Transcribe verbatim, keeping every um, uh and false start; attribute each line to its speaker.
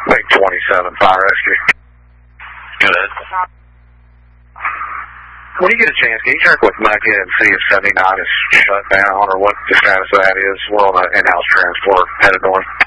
Speaker 1: Make twenty-seven, fire rescue.
Speaker 2: Go ahead.
Speaker 1: When you get a chance, can you check with Mecca and see if seventy-nine is shut down or what the status of that is? We're on an in-house transport headed north.